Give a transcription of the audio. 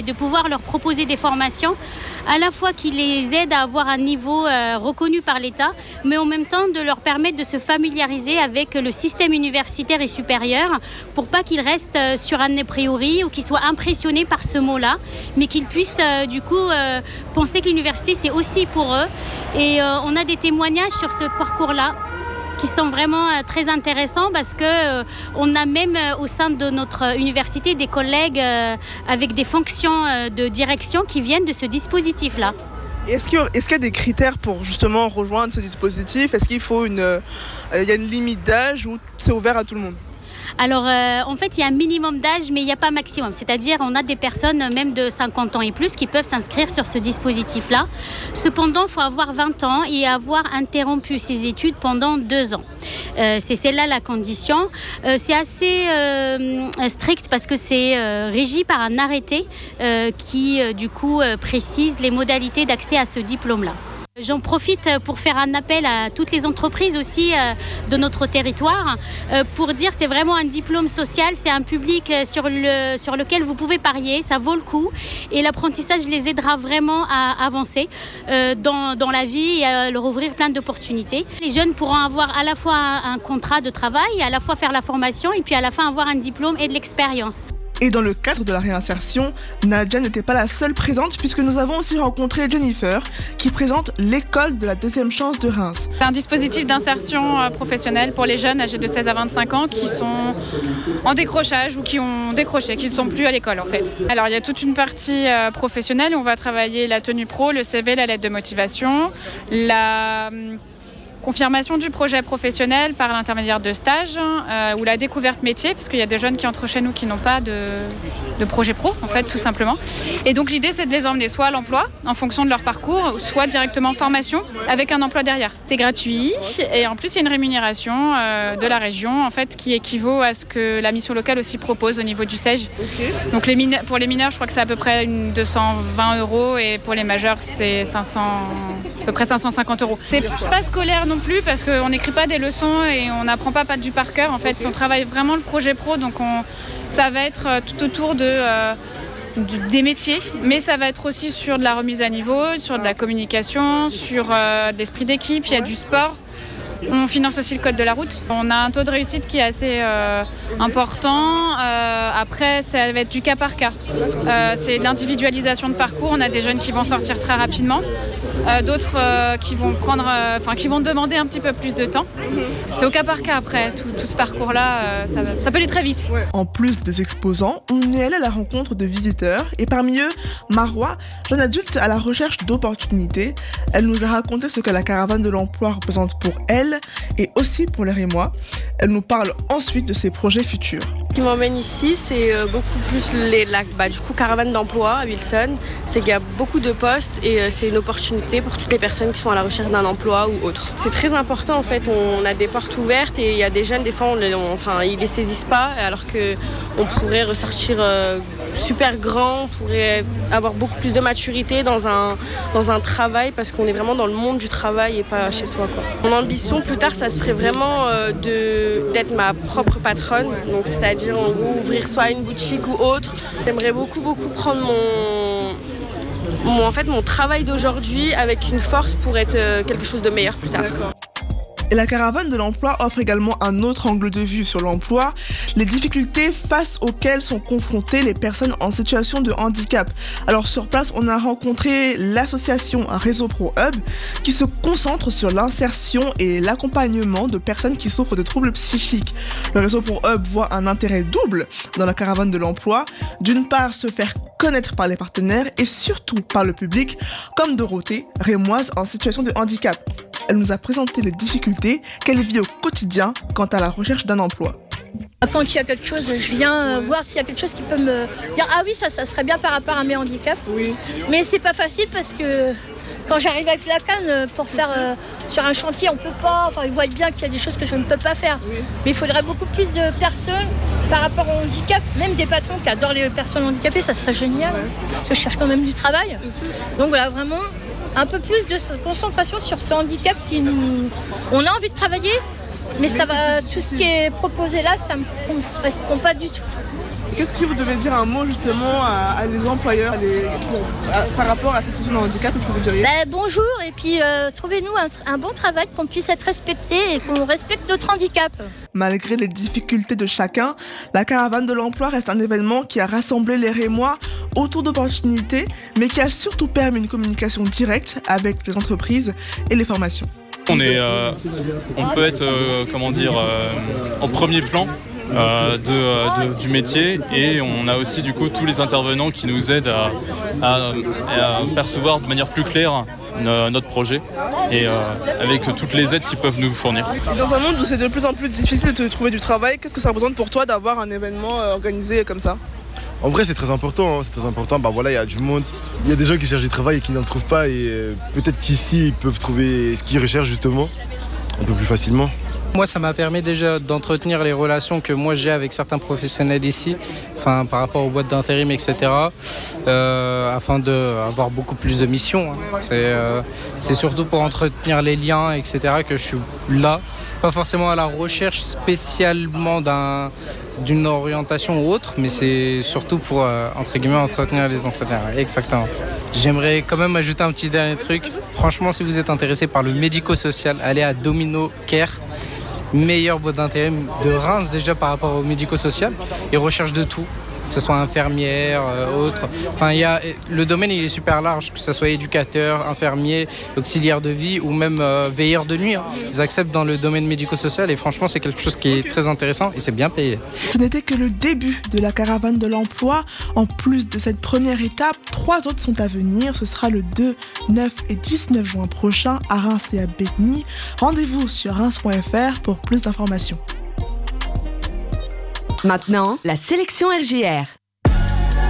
De pouvoir leur proposer des formations à la fois qui les aident à avoir un niveau reconnu par l'État, mais en même temps de leur permettre de se familiariser avec le système universitaire et supérieur pour pas qu'ils restent sur un a priori ou qu'ils soient impressionnés par ce mot-là, mais qu'ils puissent penser que l'université c'est aussi pour eux. Et on a des témoignages sur ce parcours-là qui sont vraiment très intéressants parce qu'on a même au sein de notre université des collègues avec des fonctions de direction qui viennent de ce dispositif-là. Est-ce qu'il y a des critères pour justement rejoindre ce dispositif ? Est-ce qu'il faut il y a une limite d'âge ou c'est ouvert à tout le monde ? Alors, en fait, il y a un minimum d'âge, mais il n'y a pas maximum. C'est-à-dire, on a des personnes, même de 50 ans et plus, qui peuvent s'inscrire sur ce dispositif-là. Cependant, il faut avoir 20 ans et avoir interrompu ses études pendant 2 ans. C'est celle-là la condition. C'est assez strict parce que c'est régi par un arrêté qui, précise les modalités d'accès à ce diplôme-là. J'en profite pour faire un appel à toutes les entreprises aussi de notre territoire pour dire c'est vraiment un diplôme social, c'est un public sur lequel vous pouvez parier, ça vaut le coup et l'apprentissage les aidera vraiment à avancer dans la vie et à leur ouvrir plein d'opportunités. Les jeunes pourront avoir à la fois un contrat de travail, à la fois faire la formation et puis à la fin avoir un diplôme et de l'expérience. Et dans le cadre de la réinsertion, Nadia n'était pas la seule présente puisque nous avons aussi rencontré Jennifer qui présente l'école de la deuxième chance de Reims. C'est un dispositif d'insertion professionnelle pour les jeunes âgés de 16 à 25 ans qui sont en décrochage ou qui ont décroché, qui ne sont plus à l'école en fait. Alors il y a toute une partie professionnelle où on va travailler la tenue pro, le CV, la lettre de motivation, la confirmation du projet professionnel par l'intermédiaire de stages ou la découverte métier, parce qu'il y a des jeunes qui entrent chez nous qui n'ont pas de projet pro, en fait, tout simplement. Et donc l'idée, c'est de les emmener soit à l'emploi, en fonction de leur parcours, soit directement en formation, avec un emploi derrière. C'est gratuit, et en plus, il y a une rémunération de la région, en fait, qui équivaut à ce que la mission locale aussi propose au niveau du SEJ. Okay. Donc pour les mineurs, je crois que c'est à peu près 220 €, et pour les majeurs, c'est à peu près 550 €. C'est pas scolaire non plus parce qu'on n'écrit pas des leçons et on n'apprend pas du par cœur. En fait, on travaille vraiment le projet pro, donc ça va être tout autour des métiers, mais ça va être aussi sur de la remise à niveau, sur de la communication, sur de l'esprit d'équipe, il y a du sport. On finance aussi le code de la route. On a un taux de réussite qui est assez important. Après, ça va être du cas par cas. C'est de l'individualisation de parcours. On a des jeunes qui vont sortir très rapidement. D'autres qui vont demander un petit peu plus de temps. C'est au cas par cas après. Tout ce parcours-là, ça peut aller très vite. En plus des exposants, on est allé à la rencontre de visiteurs et parmi eux, Marois, jeune adulte à la recherche d'opportunités. Elle nous a raconté ce que la caravane de l'emploi représente pour elle et aussi pour les Rémois. Elle nous parle ensuite de ses projets futurs. Ce qui m'emmène ici, c'est beaucoup plus caravane d'emploi à Wilson. C'est qu'il y a beaucoup de postes et c'est une opportunité pour toutes les personnes qui sont à la recherche d'un emploi ou autre. C'est très important en fait, on a des portes ouvertes et il y a des jeunes, des fois ils les saisissent pas alors qu'on pourrait ressortir super grand, on pourrait avoir beaucoup plus de maturité dans un travail parce qu'on est vraiment dans le monde du travail et pas chez soi, quoi. Mon ambition plus tard, ça serait vraiment d'être ma propre patronne, donc c'est-à-dire en gros ouvrir soit une boutique ou autre. J'aimerais beaucoup prendre mon travail d'aujourd'hui avec une force pour être quelque chose de meilleur plus tard. D'accord. Et la caravane de l'emploi offre également un autre angle de vue sur l'emploi, les difficultés face auxquelles sont confrontées les personnes en situation de handicap. Alors sur place, on a rencontré l'association Réseau Pro Hub qui se concentre sur l'insertion et l'accompagnement de personnes qui souffrent de troubles psychiques. Le Réseau Pro Hub voit un intérêt double dans la caravane de l'emploi. D'une part, se faire connaître par les partenaires et surtout par le public, comme Dorothée, rémoise en situation de handicap. Elle nous a présenté les difficultés qu'elle vit au quotidien quant à la recherche d'un emploi. Quand il y a quelque chose, je viens voir s'il y a quelque chose qui peut me dire « Ah oui, ça serait bien par rapport à mes handicaps. » Oui. Mais c'est pas facile parce que quand j'arrive avec la canne pour faire sur un chantier, on peut pas. Enfin, ils voient bien qu'il y a des choses que je ne peux pas faire. Oui. Mais il faudrait beaucoup plus de personnes par rapport au handicap. Même des patrons qui adorent les personnes handicapées, ça serait génial. Parce que je cherche quand même du travail. Donc voilà, vraiment un peu plus de concentration sur ce handicap qui nous... On a envie de travailler, mais ça va. Tout ce qui est proposé là, ça me correspond pas du tout. Qu'est-ce que vous devez dire un mot justement à les employeurs par rapport à cette situation de handicap? Qu'est-ce que vous diriez? Bonjour, et puis trouvez-nous un bon travail, qu'on puisse être respecté et qu'on respecte notre handicap. Malgré les difficultés de chacun, la caravane de l'emploi reste un événement qui a rassemblé les Rémois autour d'opportunités, mais qui a surtout permis une communication directe avec les entreprises et les formations. On peut être en premier plan du métier, et on a aussi du coup tous les intervenants qui nous aident à percevoir de manière plus claire notre projet et avec toutes les aides qu'ils peuvent nous fournir. Et dans un monde où c'est de plus en plus difficile de trouver du travail, qu'est-ce que ça représente pour toi d'avoir un événement organisé comme ça? En vrai, c'est très important. Hein, c'est très important. Il y a du monde. Il y a des gens qui cherchent du travail et qui n'en trouvent pas. Et peut-être qu'ici, ils peuvent trouver ce qu'ils recherchent justement un peu plus facilement. Moi, ça m'a permis déjà d'entretenir les relations que moi j'ai avec certains professionnels ici, par rapport aux boîtes d'intérim, etc. Afin d'avoir beaucoup plus de missions. Hein. C'est surtout pour entretenir les liens, etc. que je suis là. Pas forcément à la recherche spécialement d'une orientation ou autre, mais c'est surtout pour, entre guillemets, entretenir les entretiens. Exactement. J'aimerais quand même ajouter un petit dernier truc. Franchement, si vous êtes intéressé par le médico-social, allez à Domino Care, meilleure boîte d'intérim de Reims déjà par rapport au médico-social. Ils recherchent de tout, que ce soit infirmière, autre. Le domaine il est super large, que ce soit éducateur, infirmier, auxiliaire de vie ou même veilleur de nuit. Hein. Ils acceptent dans le domaine médico-social et franchement c'est quelque chose qui est très intéressant et c'est bien payé. Ce n'était que le début de la caravane de l'emploi. En plus de cette première étape, 3 autres sont à venir. Ce sera le 2, 9 et 19 juin prochain à Reims et à Bétheny. Rendez-vous sur reims.fr pour plus d'informations. Maintenant, la sélection RJR.